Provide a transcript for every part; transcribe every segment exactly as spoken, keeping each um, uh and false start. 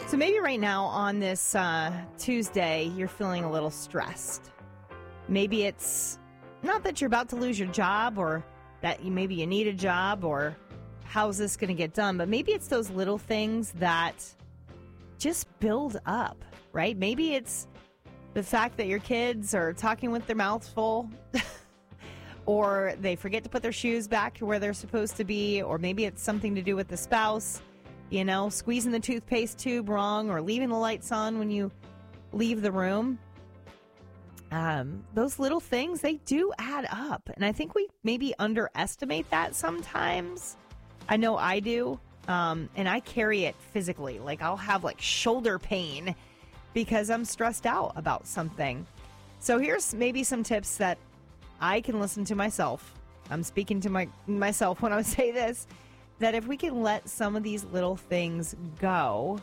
So maybe right now on this uh, Tuesday, you're feeling a little stressed. Maybe it's not that you're about to lose your job or that you maybe you need a job or how's this going to get done, but maybe it's those little things that just build up, right? Maybe it's the fact that your kids are talking with their mouths full or they forget to put their shoes back where they're supposed to be, or maybe it's something to do with the spouse. You know, squeezing the toothpaste tube wrong or leaving the lights on when you leave the room. Um, those little things, they do add up. And I think we maybe underestimate that sometimes. I know I do. Um, and I carry it physically. Like I'll have like shoulder pain because I'm stressed out about something. So here's maybe some tips that I can listen to myself. I'm speaking to my myself when I say this. That if we can let some of these little things go,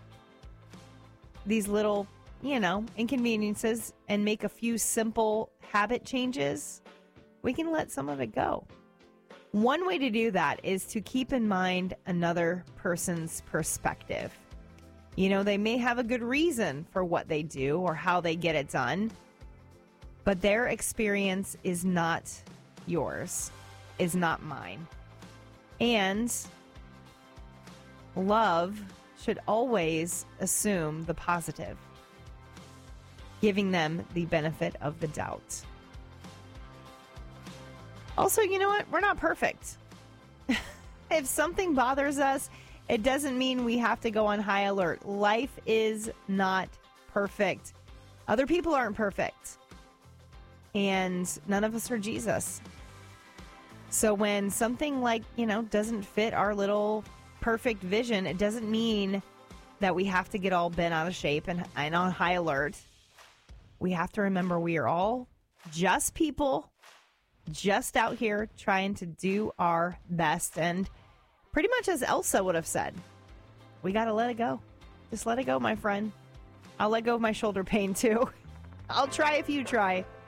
these little, you know, inconveniences, and make a few simple habit changes, we can let some of it go. One way to do that is to keep in mind another person's perspective. You know, they may have a good reason for what they do or how they get it done, but their experience is not yours, is not mine. And love should always assume the positive, giving them the benefit of the doubt. Also, you know what? We're not perfect. If something bothers us, it doesn't mean we have to go on high alert. Life is not perfect. Other people aren't perfect. And none of us are Jesus. So when something like, you know, doesn't fit our little perfect vision, it doesn't mean that we have to get all bent out of shape and, and on high alert. We have to remember we are all just people, just out here trying to do our best. And pretty much as Elsa would have said, we got to let it go. Just let it go, my friend. I'll let go of my shoulder pain too. I'll try if you try.